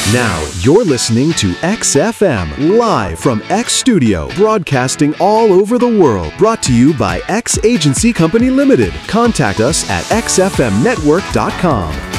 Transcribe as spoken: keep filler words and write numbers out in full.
Now you're listening to X F M, live from X Studio, broadcasting all over the world. Brought to you by X Agency Company Limited. Contact us at x f m network dot com.